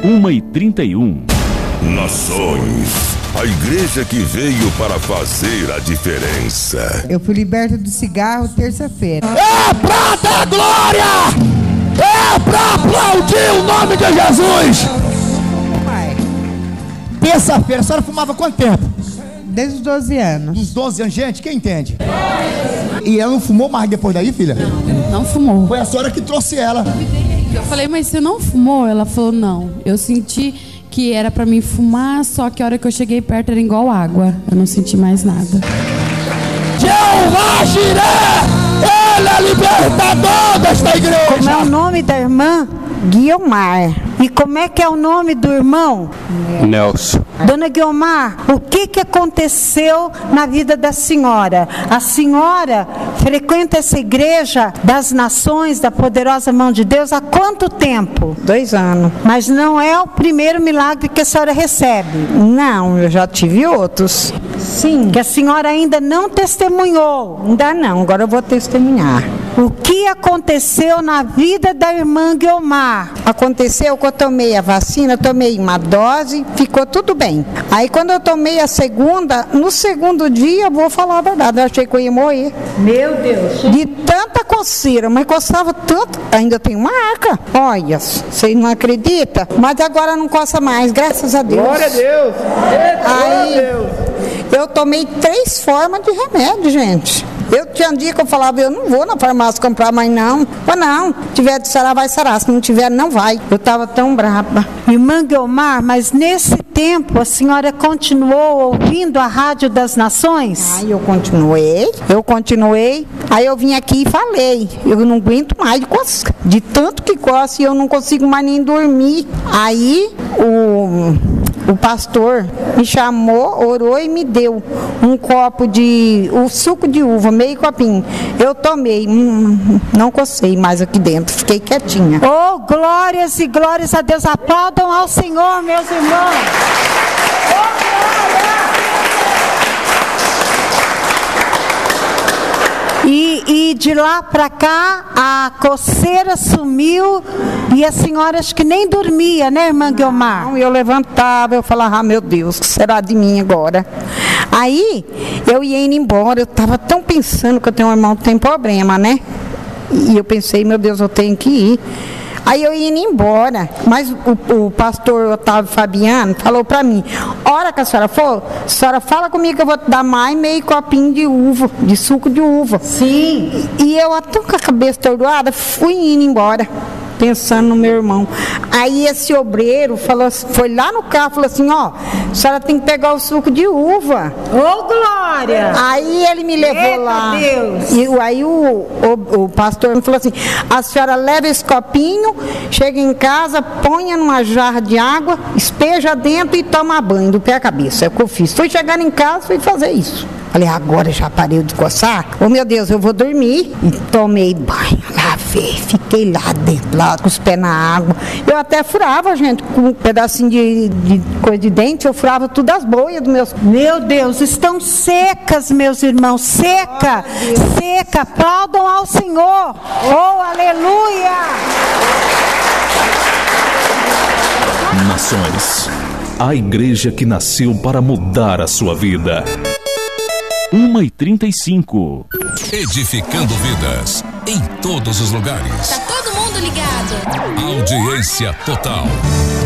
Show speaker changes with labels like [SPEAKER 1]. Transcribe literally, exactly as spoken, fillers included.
[SPEAKER 1] uma e trinta e um.
[SPEAKER 2] Nações, a igreja que veio para fazer a diferença.
[SPEAKER 3] Eu fui liberta do cigarro terça-feira.
[SPEAKER 4] É pra dar glória! É pra aplaudir o nome de Jesus! Terça-feira, a senhora fumava quanto tempo?
[SPEAKER 3] Desde os doze anos.
[SPEAKER 4] Uns doze anos, gente, quem entende? E ela não fumou mais depois daí, filha?
[SPEAKER 5] Não fumou.
[SPEAKER 4] Foi a senhora que trouxe ela.
[SPEAKER 5] Eu falei, mas você não fumou? Ela falou, não. Eu senti que era pra mim fumar, só que a hora que eu cheguei perto era igual água. Eu não senti mais nada.
[SPEAKER 4] Jeová Jiré, ele é libertador desta igreja.
[SPEAKER 6] Como é o nome da irmã? Guiomar. E como é que é o nome do irmão?
[SPEAKER 7] Nelson.
[SPEAKER 6] Dona Guiomar, o que que aconteceu na vida da senhora? A senhora frequenta essa igreja das nações, da poderosa mão de Deus, há quanto tempo?
[SPEAKER 8] Dois anos.
[SPEAKER 6] Mas não é o primeiro milagre que a senhora recebe?
[SPEAKER 8] Não, eu já tive outros.
[SPEAKER 6] Sim. Que a senhora ainda não testemunhou?
[SPEAKER 8] Ainda não, agora eu vou testemunhar.
[SPEAKER 6] O que aconteceu na vida da irmã Guiomar?
[SPEAKER 8] Aconteceu que eu tomei a vacina, eu tomei uma dose, ficou tudo bem. Aí quando eu tomei a segunda, no segundo dia, eu vou falar a verdade, eu achei que eu ia morrer.
[SPEAKER 6] Meu Deus!
[SPEAKER 8] De tanta coceira, mas coçava tanto, ainda tem uma arca. Olha, vocês não acreditam? Mas agora não coça mais, graças a Deus.
[SPEAKER 4] Glória a Deus!
[SPEAKER 8] Aí, eu tomei três formas de remédio, gente. Eu tinha um dia que eu falava, eu não vou na farmácia comprar mais não. Mas não, se tiver de sarar, vai sarar. Se não tiver, não vai. Eu estava tão brava.
[SPEAKER 6] Irmã Guiomar, mas nesse tempo a senhora continuou ouvindo a Rádio das Nações?
[SPEAKER 8] Aí eu continuei, eu continuei. Aí eu vim aqui e falei, eu não aguento mais de coça. De tanto que coça e eu não consigo mais nem dormir. Aí o... O pastor me chamou, orou e me deu um copo de o suco de uva, meio copinho. Eu tomei, hum, não cocei mais aqui dentro, fiquei quietinha.
[SPEAKER 6] Oh, glórias e glórias a Deus, aplaudam ao Senhor, meus irmãos. Oh, glória! E, e de lá para cá, a coceira sumiu e a senhora acho que nem dormia, né, irmã Guiomar?
[SPEAKER 8] Não, eu levantava, eu falava, ah, meu Deus, o que será de mim agora? Aí, eu ia indo embora, eu estava tão pensando que eu tenho um irmão que tem problema, né? E eu pensei, meu Deus, eu tenho que ir. Aí eu ia indo embora, mas o, o pastor Otávio Fabiano falou pra mim, hora que a senhora for, a senhora fala comigo que eu vou te dar mais meio copinho de uva, de suco de uva.
[SPEAKER 6] Sim.
[SPEAKER 8] E eu, até com a cabeça tordoada, fui indo embora, pensando no meu irmão. Aí esse obreiro falou, foi lá no carro, falou assim, ó, a senhora tem que pegar o suco de uva.
[SPEAKER 6] Ô, oh, glória!
[SPEAKER 8] Aí ele me levou
[SPEAKER 6] Eita
[SPEAKER 8] lá.
[SPEAKER 6] Deus.
[SPEAKER 8] E aí o, o, o pastor me falou assim, a senhora leva esse copinho, chega em casa, ponha numa jarra de água, espeja dentro e toma banho do pé à cabeça. É o que eu fiz. Fui chegar em casa, fui fazer isso. Falei, agora já parei de coçar? Oh, meu Deus, eu vou dormir. E tomei banho, lavei, fiquei lá dentro, lá com os pés na água. Eu até furava, gente, com um pedacinho de, de coisa de dente, eu furava tudo as boias dos meus...
[SPEAKER 6] Meu Deus, estão secas, meus irmãos, seca, oh, seca, aplaudam ao Senhor. Oh, aleluia!
[SPEAKER 1] Nações, a igreja que nasceu para mudar a sua vida. uma e trinta e cinco.
[SPEAKER 9] Edificando vidas em todos os lugares.
[SPEAKER 10] Tá todo mundo ligado.
[SPEAKER 9] Audiência total.